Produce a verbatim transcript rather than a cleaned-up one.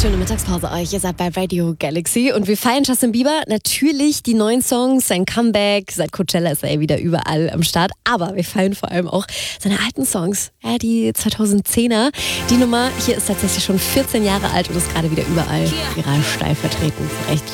Schöne Mittagspause euch. Ihr seid bei Radio Galaxy und wir feiern Justin Bieber. Natürlich die neuen Songs, sein Comeback. Seit Coachella ist er wieder überall am Start. Aber wir feiern vor allem auch seine alten Songs. Ja, die zweitausendzehner. Die Nummer hier ist tatsächlich schon vierzehn Jahre alt und ist gerade wieder überall viral steil vertreten. Echt